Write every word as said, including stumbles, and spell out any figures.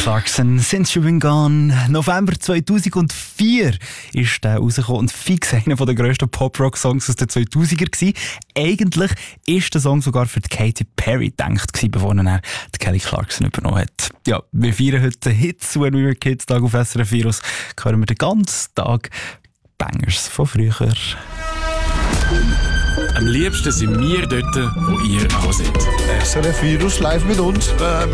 Clarkson, Since You've Been Gone. November zweitausendvier ist der rausgekommen und fix einer der grössten Pop-Rock-Songs aus den zweitausender gewesen. Eigentlich ist der Song sogar für die Katy Perry gedacht gewesen, bevor er die Kelly Clarkson übernommen hat. Ja, wir feiern heute Hits, When We Were Kids, Tag auf S R F vier. Hören wir den ganzen Tag Bangers von früher. Am liebsten sind wir dort, wo ihr auch seid. S R F Virus live mit uns. Äh,